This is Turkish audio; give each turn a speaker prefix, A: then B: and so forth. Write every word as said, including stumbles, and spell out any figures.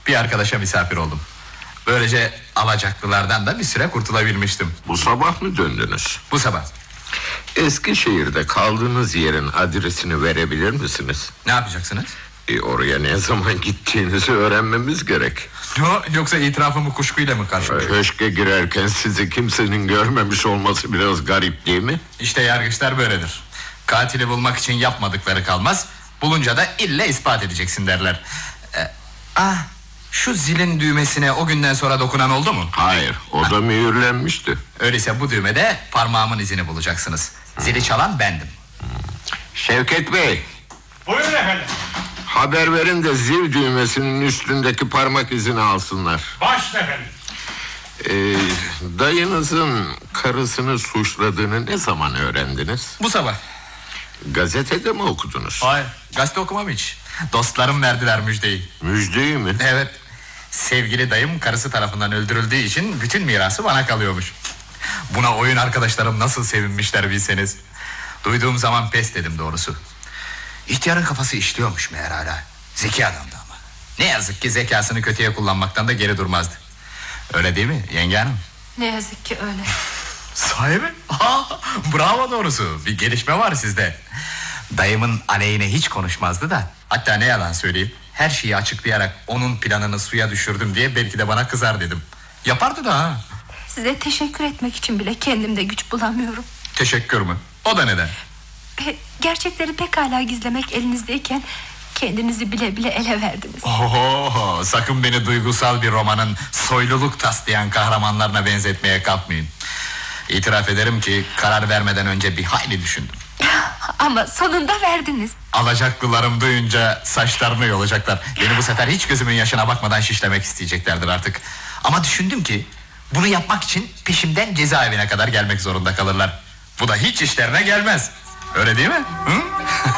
A: Bir arkadaşa misafir oldum. Böylece alacaklılardan da bir süre kurtulabilmiştim.
B: Bu sabah mı döndünüz?
A: Bu sabah.
B: Eskişehir'de kaldığınız yerin adresini verebilir misiniz?
A: Ne yapacaksınız?
B: E, oraya ne zaman gittiğinizi öğrenmemiz gerek.
A: Yo, yoksa itirafımı kuşkuyla mı karşılıyor?
B: Köşke girerken sizi kimsenin görmemiş olması biraz garip değil mi?
A: İşte yargıçlar böyledir. Katili bulmak için yapmadıkları kalmaz, bulunca da ille ispat edeceksin derler. Ee, ah, şu zilin düğmesine o günden sonra dokunan oldu mu?
B: Hayır, o da mühürlenmişti.
A: Öyleyse bu düğmede parmağımın izini bulacaksınız. Zili çalan bendim.
B: Şevket Bey,
C: Buyurun efendim.
B: haber verin de zil düğmesinin üstündeki parmak izini alsınlar.
C: Başla efendim.
B: Ee, dayınızın karısını suçladığını ne zaman öğrendiniz?
A: Bu sabah.
B: Gazetede mi okudunuz?
A: Hayır, gazete okumam hiç. Dostlarım verdiler müjdeyi.
B: Müjdeyi mi?
A: Evet. Sevgili dayım karısı tarafından öldürüldüğü için bütün mirası bana kalıyormuş. Buna oyun arkadaşlarım nasıl sevinmişler bilseniz. Duyduğum zaman pes dedim doğrusu. İhtiyarın kafası işliyormuş meğer hala. Zeki adamdı ama. Ne yazık ki zekasını kötüye kullanmaktan da geri durmazdı. Öyle değil mi yenge hanım?
D: Ne yazık ki öyle.
A: Sahi mi? Ha, bravo doğrusu. Bir gelişme var sizde. Dayımın aleyhine hiç konuşmazdı da. Hatta ne yalan söyleyeyim, her şeyi açıklayarak onun planını suya düşürdüm diye belki de bana kızar dedim. Yapardı da ha.
D: Size teşekkür etmek için bile kendimde güç bulamıyorum.
A: Teşekkür mü? O da neden?
D: E, gerçekleri pekala gizlemek elinizdeyken kendinizi bile bile ele verdiniz.
A: Oho, sakın beni duygusal bir romanın soyluluk taslayan kahramanlarına benzetmeye kalkmayın. İtiraf ederim ki karar vermeden önce bir hayli düşündüm.
D: Ama sonunda verdiniz.
A: Alacaklılarım duyunca saçlarını yolacaklar. Beni bu sefer hiç gözümün yaşına bakmadan şişlemek isteyeceklerdir artık. Ama düşündüm ki bunu yapmak için peşimden cezaevine kadar gelmek zorunda kalırlar. Bu da hiç işlerine gelmez. Öyle değil mi? Hı?